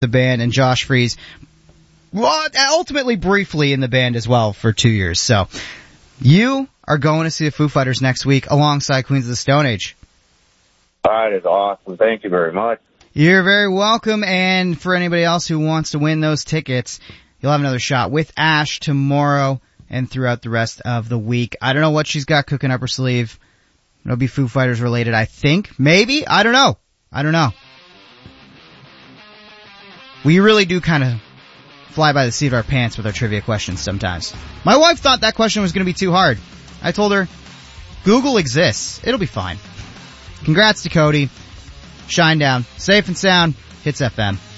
the band, and Josh Freese, well, ultimately briefly in the band as well for 2 years. So you are going to see the Foo Fighters next week alongside Queens of the Stone Age. That is awesome. Thank you very much. You're very welcome, and for anybody else who wants to win those tickets, you'll have another shot with Ash tomorrow and throughout the rest of the week. I don't know what she's got cooking up her sleeve. It'll be Foo Fighters related, I think. Maybe? I don't know. We really do kind of fly by the seat of our pants with our trivia questions sometimes. My wife thought that question was going to be too hard. I told her, Google exists. It'll be fine. Congrats to Cody. Shine down. Safe and sound. Hits FM.